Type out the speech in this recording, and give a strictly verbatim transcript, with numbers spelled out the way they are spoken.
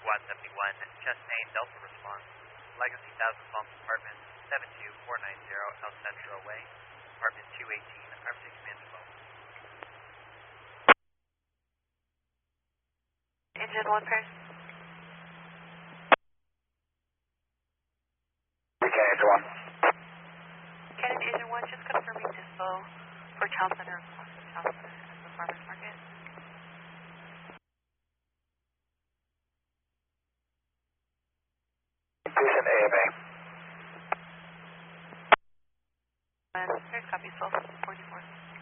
one seventy-one, Chesnay, Delta response, Legacy Thousand Palms Apartment, seven two four nine zero El Centro Way, Apartment two eighteen, Armitage Command twelve. Engine one pairs. Okay, Engine one. Canon Engine one, just confirming dispo for Town Center, Town Center and the Farmers Market. Station A M A. And here's copy, twelve forty-four.